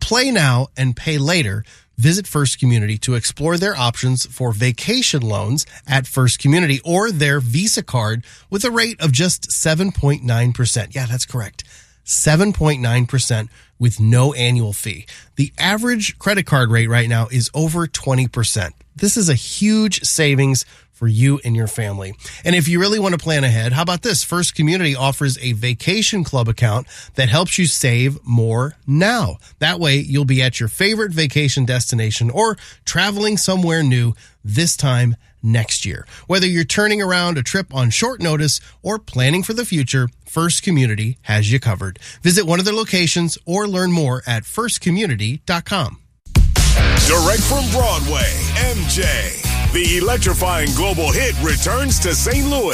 play now and pay later, visit First Community to explore their options for vacation loans at First Community or their Visa card with a rate of just 7.9%. Yeah, that's correct. 7.9% with no annual fee. The average credit card rate right now is over 20%. This is a huge savings for you and your family. And if you really want to plan ahead, how about this? First Community offers a vacation club account that helps you save more now. That way, you'll be at your favorite vacation destination or traveling somewhere new this time next year. Whether you're turning around a trip on short notice or planning for the future, First Community has you covered. Visit one of their locations or learn more at firstcommunity.com. Direct from Broadway, MJ. The electrifying global hit returns to St. Louis.